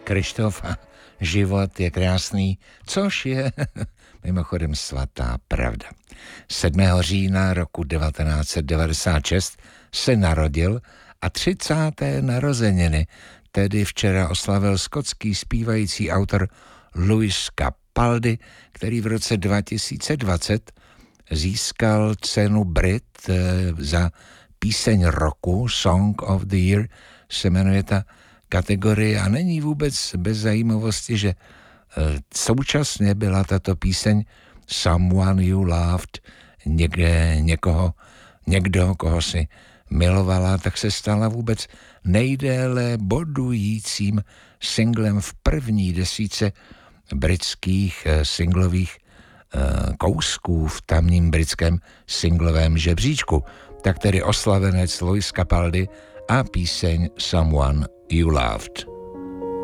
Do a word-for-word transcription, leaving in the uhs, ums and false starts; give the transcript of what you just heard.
Krištofa, život je krásný, což je mimochodem svatá pravda. sedmého října roku devatenáct set devadesát šest se narodil a třicáté narozeniny, tedy včera oslavil skotský zpívající autor Lewis Capaldi, který v roce dva tisíce dvacet získal cenu Brit za píseň roku, Song of the Year se jmenuje ta kategorie, a není vůbec bez zajímavosti, že současně byla tato píseň Someone You Loved, někde, někoho, někdo, koho si milovala, tak se stala vůbec nejdéle bodujícím singlem v první desítce britských singlových kousků v tamním britském singlovém žebříčku. Tak tedy oslavenec Lewis Capaldi a píseň Someone You Loved.